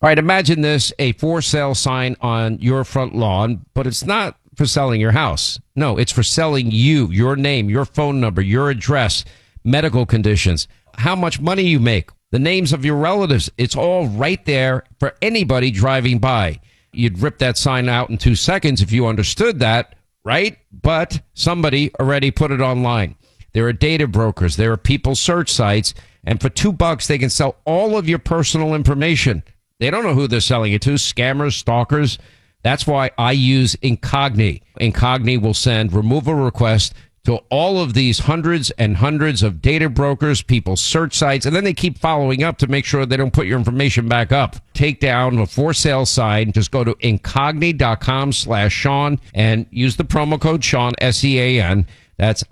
All right, imagine this, a for sale sign on your front lawn, but it's not for selling your house. No, it's for selling you, your name, your phone number, your address, medical conditions, how much money you make, the names of your relatives. It's all right there for anybody driving by. You'd rip that sign out in 2 seconds if you understood that, right? But somebody already put it online. There are data brokers. There are people search sites. And for $2, they can sell all of your personal information. They don't know who they're selling it to. Scammers, stalkers. That's why I use Incogni. Incogni will send removal requests to all of these hundreds and hundreds of data brokers, people search sites, and then they keep following up to make sure they don't put your information back up. Take down a for sale sign. Just go to incogni.com/Sean and use the promo code Sean, SEAN. That's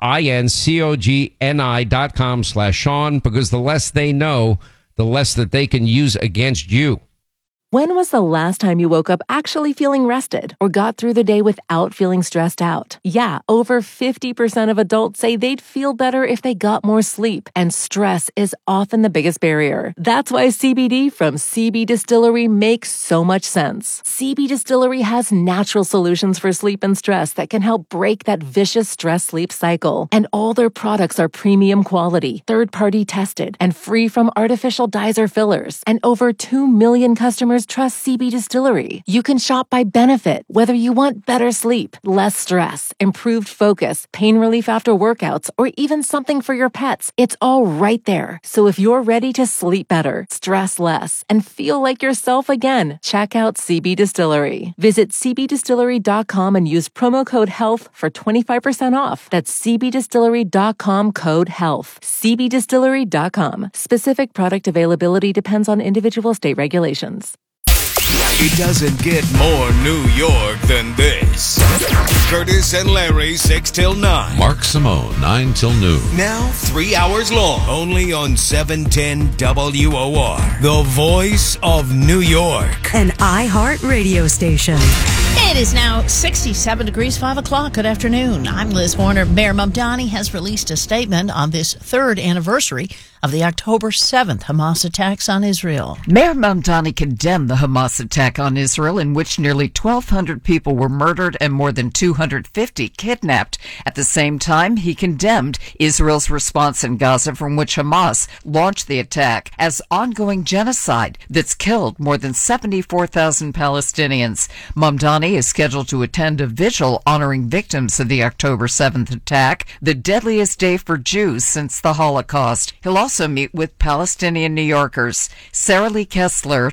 INCOGNI.com/Sean, because the less they know, the less that they can use against you. When was the last time you woke up actually feeling rested or got through the day without feeling stressed out? Yeah, over 50% of adults say they'd feel better if they got more sleep, and stress is often the biggest barrier. That's why CBD from CB Distillery makes so much sense. CB Distillery has natural solutions for sleep and stress that can help break that vicious stress-sleep cycle. And all their products are premium quality, third-party tested, and free from artificial dyes or fillers. And over 2 million customers trust CB Distillery. You can shop by benefit, whether you want better sleep, less stress, improved focus, pain relief after workouts, or even something for your pets. It's all right there. So if you're ready to sleep better, stress less, and feel like yourself again, check out CB Distillery. Visit cbdistillery.com and use promo code HEALTH for 25% off. That's cbdistillery.com, code HEALTH. cbdistillery.com. Specific product availability depends on individual state regulations. It doesn't get more New York than this. Curtis and Larry, 6 till 9. Mark Simone, 9 till noon. Now 3 hours long, only on 710 WOR. The voice of New York. An iHeart radio station. It is now 67 degrees, 5 o'clock. Good afternoon. I'm Liz Warner. Mayor Mamdani has released a statement on this third anniversary of the October 7th Hamas attacks on Israel. Mayor Mamdani condemned the Hamas attack on Israel, in which nearly 1,200 people were murdered and more than 250 kidnapped. At the same time, he condemned Israel's response in Gaza, from which Hamas launched the attack, as ongoing genocide that's killed more than 74,000 Palestinians. Mamdani is scheduled to attend a vigil honoring victims of the October 7th attack, the deadliest day for Jews since the Holocaust. He'll also meet with Palestinian New Yorkers. Sarah Lee Kessler,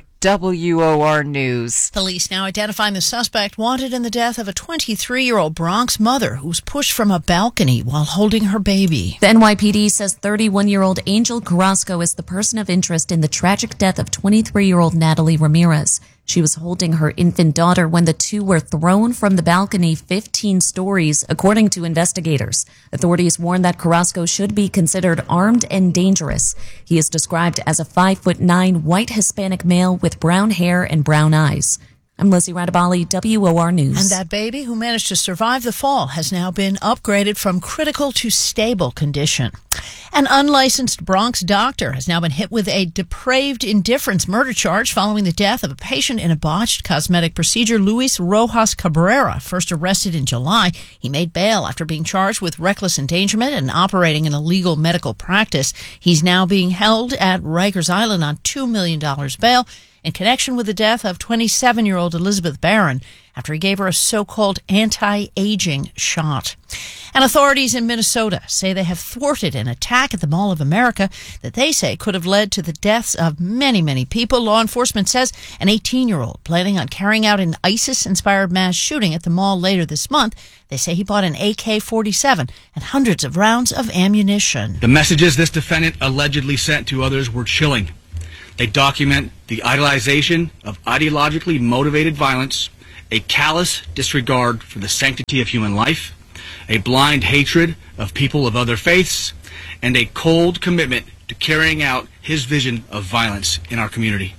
WOR News. Police now identifying the suspect wanted in the death of a 23-year-old Bronx mother who was pushed from a balcony while holding her baby. The NYPD says 31-year-old Angel Carrasco is the person of interest in the tragic death of 23-year-old Natalie Ramirez. She was holding her infant daughter when the two were thrown from the balcony 15 stories, according to investigators. Authorities warn that Carrasco should be considered armed and dangerous. He is described as a 5'9" white Hispanic male with brown hair and brown eyes. I'm Lizzie Radabali, WOR News. And that baby, who managed to survive the fall, has now been upgraded from critical to stable condition. An unlicensed Bronx doctor has now been hit with a depraved indifference murder charge following the death of a patient in a botched cosmetic procedure. Luis Rojas Cabrera, first arrested in July. He made bail after being charged with reckless endangerment and operating an illegal medical practice. He's now being held at Rikers Island on $2 million bail in connection with the death of 27-year-old Elizabeth Barron after he gave her a so-called anti-aging shot. And authorities in Minnesota say they have thwarted an attack at the Mall of America that they say could have led to the deaths of many, many people. Law enforcement says an 18-year-old planning on carrying out an ISIS-inspired mass shooting at the mall later this month. They say he bought an AK-47 and hundreds of rounds of ammunition. The messages this defendant allegedly sent to others were chilling. They document the idolization of ideologically motivated violence, a callous disregard for the sanctity of human life, a blind hatred of people of other faiths, and a cold commitment to carrying out his vision of violence in our community.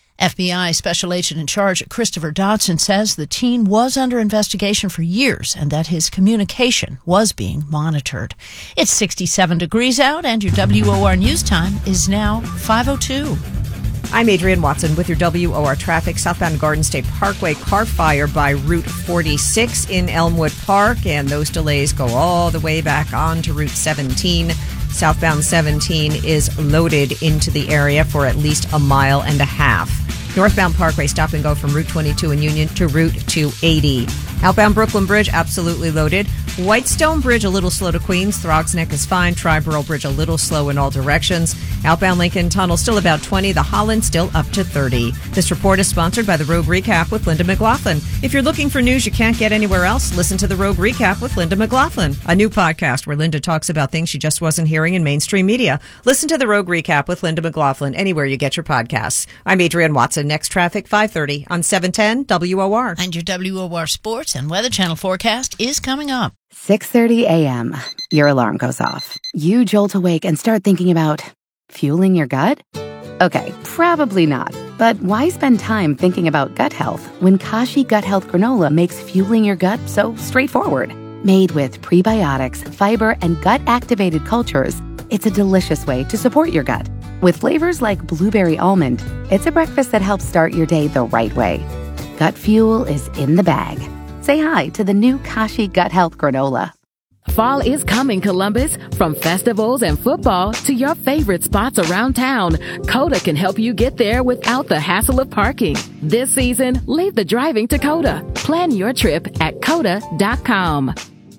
FBI Special Agent in Charge Christopher Dodson says the teen was under investigation for years and that his communication was being monitored. It's 67 degrees out, and your WOR News Time is now 5:02. I'm Adrienne Watson with your WOR traffic. Southbound Garden State Parkway, car fire by Route 46 in Elmwood Park, and those delays go all the way back on to Route 17. Southbound 17 is loaded into the area for at least a mile and a half. Northbound Parkway, stop and go from Route 22 in Union to Route 280. Outbound Brooklyn Bridge, absolutely loaded. Whitestone Bridge, a little slow to Queens. Throgs Neck is fine. Triborough Bridge, a little slow in all directions. Outbound Lincoln Tunnel, still about 20. The Holland, still up to 30. This report is sponsored by the Rogue Recap with Linda McLaughlin. If you're looking for news you can't get anywhere else, listen to the Rogue Recap with Linda McLaughlin, a new podcast where Linda talks about things she just wasn't hearing in mainstream media. Listen to the Rogue Recap with Linda McLaughlin anywhere you get your podcasts. I'm Adrienne Watson. Next traffic, 5:30 on 710 WOR. And your WOR Sports and Weather Channel forecast is coming up. 6:30 a.m. Your alarm goes off. You jolt awake and start thinking about fueling your gut? Okay, probably not. But why spend time thinking about gut health when Kashi Gut Health Granola makes fueling your gut so straightforward? Made with prebiotics, fiber, and gut-activated cultures, it's a delicious way to support your gut. With flavors like blueberry almond, it's a breakfast that helps start your day the right way. Gut fuel is in the bag. Say hi to the new Kashi Gut Health Granola. Fall is coming, Columbus. From festivals and football to your favorite spots around town, Coda can help you get there without the hassle of parking. This season, leave the driving to Coda. Plan your trip at Coda.com.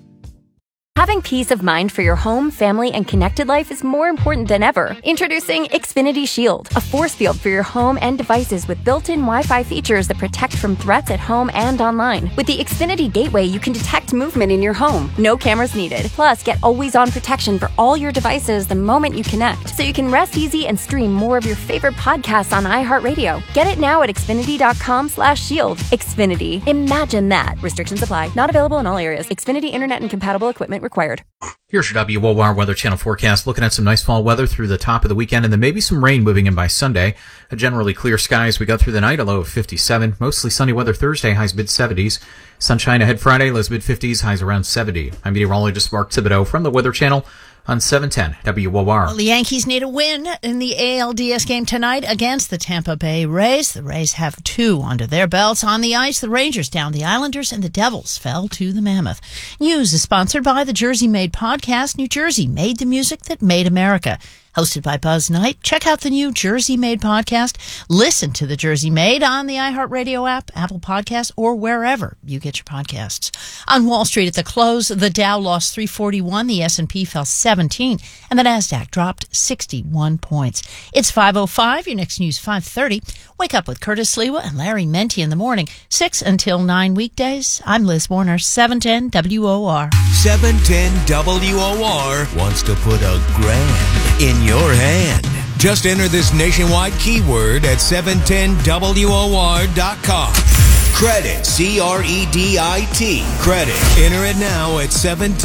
Having peace of mind for your home, family, and connected life is more important than ever. Introducing Xfinity Shield, a force field for your home and devices with built-in Wi-Fi features that protect from threats at home and online. With the Xfinity Gateway, you can detect movement in your home. No cameras needed. Plus, get always-on protection for all your devices the moment you connect, so you can rest easy and stream more of your favorite podcasts on iHeartRadio. Get it now at Xfinity.com/shield. Xfinity. Imagine that. Restrictions apply. Not available in all areas. Xfinity Internet and compatible equipment required. Here's your WOR Weather Channel forecast. Looking at some nice fall weather through the top of the weekend, and then maybe some rain moving in by Sunday. A generally clear sky as we go through the night, a low of 57. Mostly sunny weather Thursday, highs mid-70s. Sunshine ahead Friday, lows mid-50s, highs around 70. I'm meteorologist Mark Thibodeau from the Weather Channel on 710 WOR. Well, the Yankees need a win in the ALDS game tonight against the Tampa Bay Rays. The Rays have 2 under their belts. On the ice, the Rangers down the Islanders, and the Devils fell to the Mammoth. News is sponsored by the Jersey Made podcast. New Jersey made the music that made America. Hosted by Buzz Knight. Check out the new Jersey Made podcast. Listen to the Jersey Made on the iHeartRadio app, Apple Podcasts, or wherever you get your podcasts. On Wall Street at the close, the Dow lost 341, the S&P fell 17, and the NASDAQ dropped 61 points. It's 5:05, your next news 5:30. Wake up with Curtis Lewa and Larry Menti in the morning, 6 until 9 weekdays. I'm Liz Warner, 710 WOR. 710 WOR wants to put a grand in your hand. Just enter this nationwide keyword at 710WOR.com. Credit, C-R-E-D-I-T. Credit. Enter it now at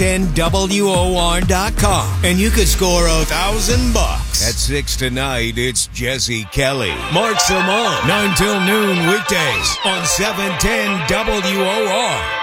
710WOR.com. And you could score $1,000. At 6 tonight, it's Jesse Kelly. Mark Simone. 9 till noon weekdays on 710 WOR.